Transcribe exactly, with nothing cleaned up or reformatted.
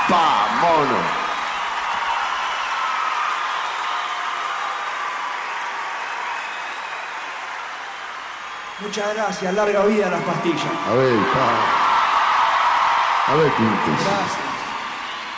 Pa, mono. Muchas gracias, larga vida a las pastillas. A ver, pa. A ver, Pintes. Gracias.